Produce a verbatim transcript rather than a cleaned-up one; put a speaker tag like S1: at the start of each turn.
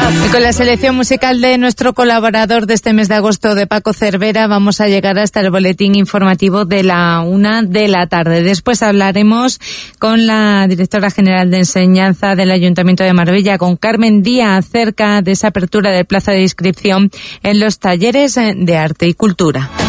S1: Y con la selección musical de nuestro colaborador de este mes de agosto, de Paco Cervera, vamos a llegar hasta el boletín informativo de la una de la tarde. Después hablaremos con la directora general de enseñanza del Ayuntamiento de Marbella, con Carmen Díaz, acerca de esa apertura del plazo de inscripción en los talleres de arte y cultura.